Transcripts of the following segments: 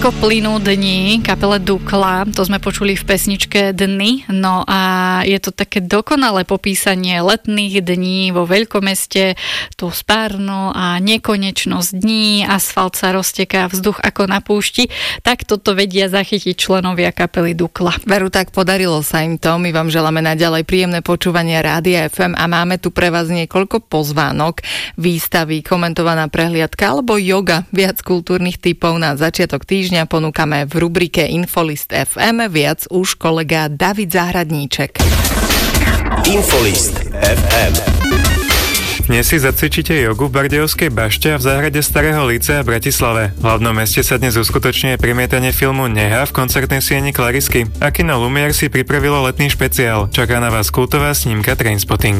Ako plynú dni, kapele Dukla, to sme počuli v pesničke Dny, no a je to také dokonalé popísanie letných dní vo veľkomeste, to spárno a nekonečnosť dní, asfalt sa rozteká, vzduch ako na púšti, tak toto vedia zachytiť členovia kapely Dukla. Veru, tak podarilo sa im to, my vám želáme naďalej príjemné počúvanie Rádia FM a máme tu pre vás niekoľko pozvánok, výstavy, komentovaná prehliadka alebo yoga, viac kultúrnych typov na začiatok týždňa ponúkame v rubrike Infolist FM, viac už kolega David Zahradníček. Infolist FM. Dnes si zacvičíte jogu v Bardejovskej bašte a v záhrade Starého lícea v Bratislave. V hlavnom meste sa dnes uskutočňuje premietanie filmu Neha v koncertnej sieni Klarisky. A kino Lumière si pripravilo letný špeciál. Čaká na vás kultová snímka Trainspotting.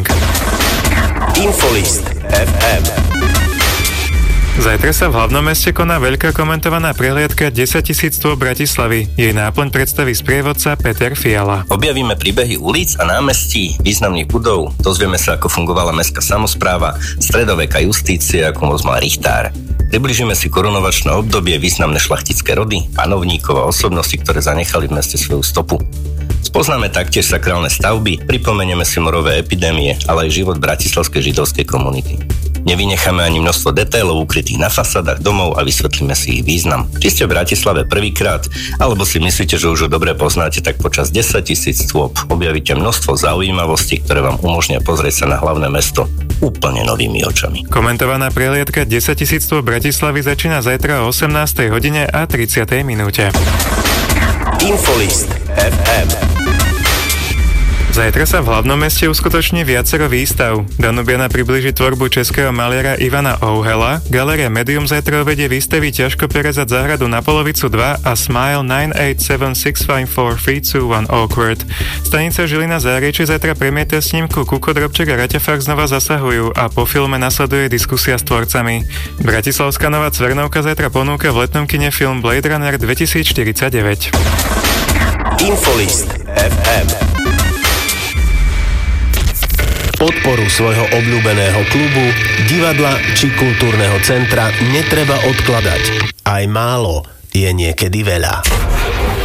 Infolist FM. Zajtra sa v hlavnom meste koná veľká komentovaná prehliadka 10 000 stôp Bratislavy. Jej náplň predstaví sprievodca Peter Fiala. Objavíme príbehy ulic a námestí, významných budov, dozvieme sa, ako fungovala mestská samospráva, stredoveká justícia, ako moc mal Richtár. Približíme si korunovačné obdobie, významné šlachtické rody, panovníkov a osobnosti, ktoré zanechali v meste svoju stopu. Spoznáme taktiež sakrálne stavby, pripomenieme si morové epidémie, ale aj život bratislavskej židovskej komunity. Nevynecháme ani množstvo detailov ukrytých na fasádach domov a vysvetlíme si ich význam. Či ste v Bratislave prvýkrát, alebo si myslíte, že už ho dobre poznáte, tak počas 10 000 stôp objavíte množstvo zaujímavostí, ktoré vám umožnia pozrieť sa na hlavné mesto úplne novými očami. Komentovaná prehliadka 10 000 stôp Bratislavy začína zajtra o 18:30 a 30 minúte. Infolist FM. Zajtra sa v hlavnom meste uskutoční viacero výstav. Danubiana priblíži tvorbu českého maliara Ivana Ouhela, Galéria Medium zajtra uvedie výstavy Ťažko prerezať záhradu na polovicu 2 a Smile 987654321 Awkward. Stanica Žilina Záriečie zajtra premieta snímku Kuko Drobček a Raťa Fach znova zasahujú a po filme nasleduje diskusia s tvorcami. Bratislavská Nová Cvernovka zajtra ponúka v letnom kine film Blade Runner 2049. Infolist FM. Podporu svojho obľúbeného klubu, divadla či kultúrneho centra netreba odkladať. Aj málo je niekedy veľa.